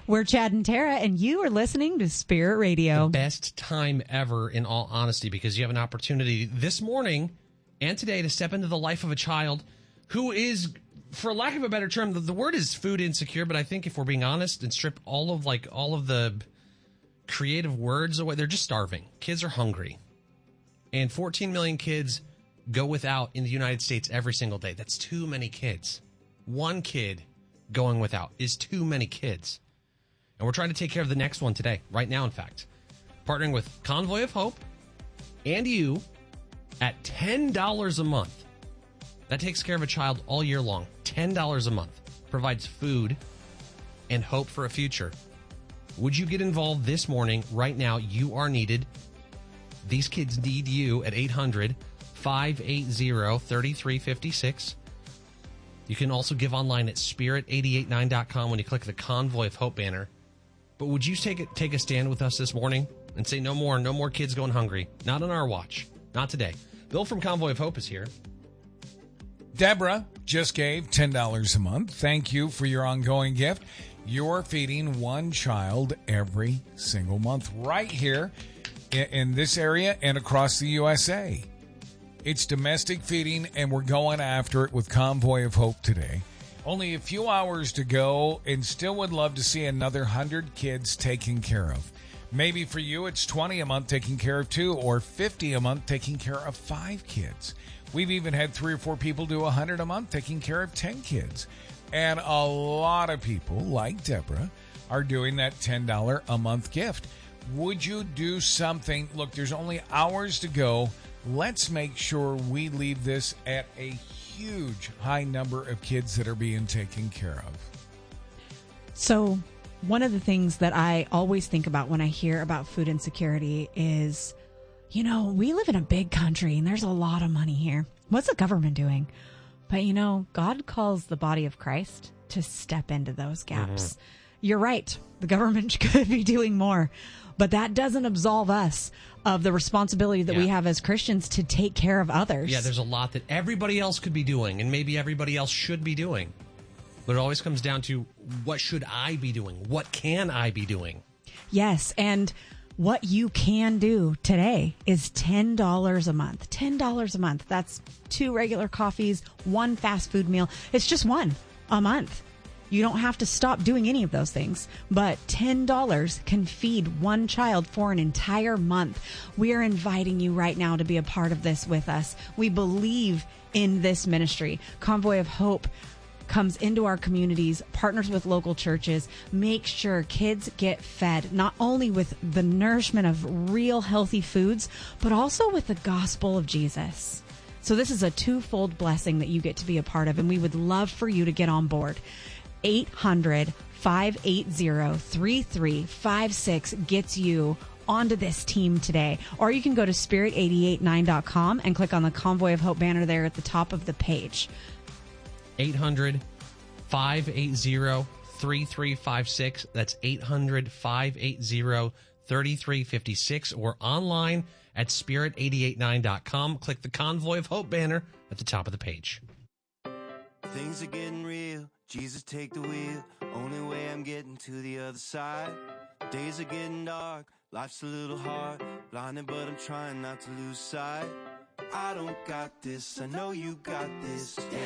We're Chad and Tara, and you are listening to Spirit Radio. The best time ever, in all honesty, because you have an opportunity this morning and today to step into the life of a child who is, for lack of a better term, the word is food insecure, but I think if we're being honest and strip all of the creative words away, they're just starving. Kids are hungry. And 14 million kids go without in the United States every single day. That's too many kids. One kid going without is too many kids. And we're trying to take care of the next one today, right now, in fact. Partnering with Convoy of Hope and you at $10 a month. That takes care of a child all year long. $10 a month. Provides food and hope for a future. Would you get involved this morning? Right now, you are needed. These kids need you at 800-580-3356. You can also give online at spirit889.com when you click the Convoy of Hope banner. But would you take a stand with us this morning and say no more kids going hungry? Not on our watch. Not today. Bill from Convoy of Hope is here. Deborah just gave $10 a month. Thank you for your ongoing gift. You're feeding one child every single month right here in this area and across the USA. It's domestic feeding, and we're going after it with Convoy of Hope today. Only a few hours to go, and still would love to see another 100 kids taken care of. Maybe for you, it's 20 a month taking care of 2, or 50 a month taking care of 5 kids. We've even had 3 or 4 people do 100 a month taking care of 10 kids. And a lot of people, like Deborah, are doing that $10 a month gift. Would you do something? Look, there's only hours to go. Let's make sure we leave this at a huge high number of kids that are being taken care of. So one of the things that I always think about when I hear about food insecurity is, we live in a big country and there's a lot of money here. What's the government doing? But, God calls the body of Christ to step into those gaps. Mm-hmm. You're right. The government could be doing more, but that doesn't absolve us of the responsibility that we have as Christians to take care of others. Yeah, there's a lot that everybody else could be doing, and maybe everybody else should be doing. But it always comes down to, what should I be doing? What can I be doing? Yes, and what you can do today is $10 a month. $10 a month. That's 2 regular coffees, 1 fast food meal. It's just 1 a month. You don't have to stop doing any of those things, but $10 can feed 1 child for an entire month. We are inviting you right now to be a part of this with us. We believe in this ministry. Convoy of Hope comes into our communities, partners with local churches, make sure kids get fed, not only with the nourishment of real healthy foods, but also with the gospel of Jesus. So this is a twofold blessing that you get to be a part of, and we would love for you to get on board. 800-580-3356 gets you onto this team today. Or you can go to spirit889.com and click on the Convoy of Hope banner there at the top of the page. 800-580-3356. That's 800-580-3356, or online at spirit889.com. Click the Convoy of Hope banner at the top of the page. Things are getting real. Jesus, take the wheel. Only way I'm getting to the other side. Days are getting dark. Life's a little hard. Blinded, but I'm trying not to lose sight. I don't got this. I know you got this. Yeah.